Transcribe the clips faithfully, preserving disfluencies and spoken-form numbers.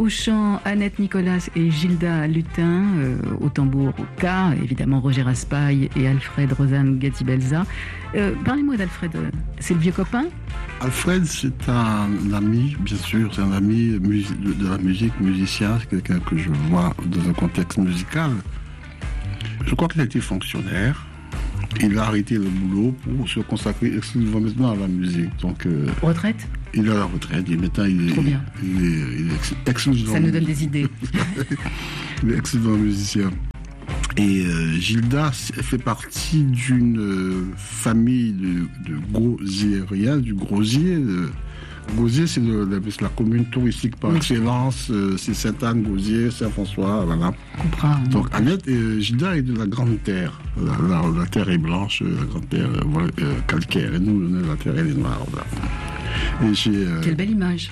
Au chant, Annette Nicolas et Gilda Lutin. Euh, au tambour, au K, évidemment Roger Raspail et Alfred Rosanne Gatti-Belza. Euh, parlez-moi d'Alfred. C'est le vieux copain ? Alfred, c'est un ami, bien sûr, c'est un ami mus- de la musique, musicien, c'est quelqu'un que je vois dans un contexte musical. Je crois qu'il a été fonctionnaire. Il a arrêté le boulot pour se consacrer exclusivement maintenant à la musique. Donc, euh, retraite ? Il est à la retraite et maintenant il est, Trop bien. il est, il est ex- exclusivement. Ça nous donne des idées. Il est excellent musicien. Et euh, Gilda fait partie d'une euh, famille de, de gosiériens, du Grosier. Euh, Gosier, c'est le, la, la commune touristique par oui. excellence. Euh, c'est Sainte-Anne, Gosier, Saint-François, voilà. Comprends. Donc Annette et euh, Gilda est de la Grande Terre. La, la, la terre est blanche, la Grande Terre euh, voilà, euh, calcaire. Et nous, la terre elle est noire. Voilà. Et j'ai, euh... Quelle belle image.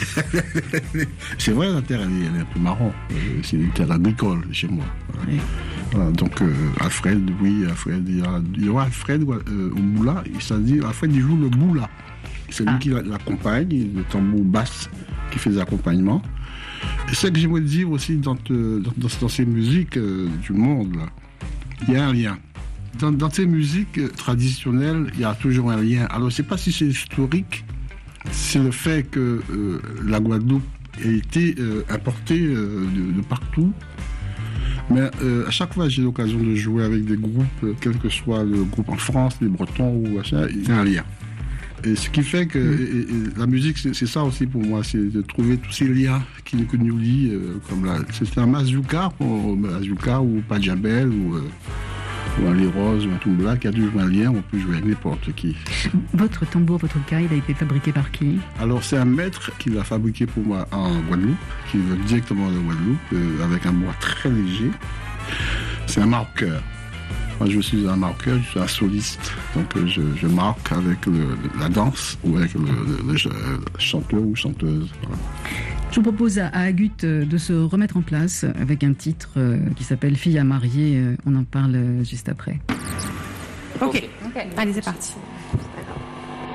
C'est vrai, la terre, elle est, elle est un peu marron. C'est une terre agricole chez moi. Voilà. Oui. Voilà, donc, euh, Alfred, oui, Alfred, il y a, il y a Alfred euh, au boula, ça dit, Alfred, il joue le boula. C'est lui ah. qui l'accompagne, le tambour basse qui fait l'accompagnement. Et c'est ce que j'aimerais dire aussi dans, te, dans, dans, dans ces musiques euh, du monde, là, il y a un lien. Dans, dans ces musiques traditionnelles, il y a toujours un lien. Alors, je ne sais pas si c'est historique, c'est le fait que euh, la Guadeloupe ait été euh, importée euh, de, de partout. Mais euh, à chaque fois, j'ai l'occasion de jouer avec des groupes, euh, quel que soit le groupe en France, les Bretons ou machin, il y a un lien. Et ce qui fait que mmh. et, et la musique, c'est, c'est ça aussi pour moi, c'est de trouver tous ces liens qui, qui nous lient, euh, comme là, c'est un mazouka, ou, mazouka ou Pajabel ou, euh, ou un Liros ou un Tumbla, qui a toujours un lien, on peut jouer avec n'importe qui. Votre tambour, votre K, il a été fabriqué par qui ? Alors c'est un maître qui l'a fabriqué pour moi en Guadeloupe, qui vient directement de Guadeloupe, euh, avec un bois très léger. C'est un marqueur. Moi, je suis un marqueur, je suis un soliste. Donc, je, je marque avec le, la danse ou avec le, le, le, le chanteur ou chanteuse. Voilà. Je vous propose à, à Agut de se remettre en place avec un titre qui s'appelle Fille à marier. On en parle juste après. Ok, okay. Allez, c'est parti.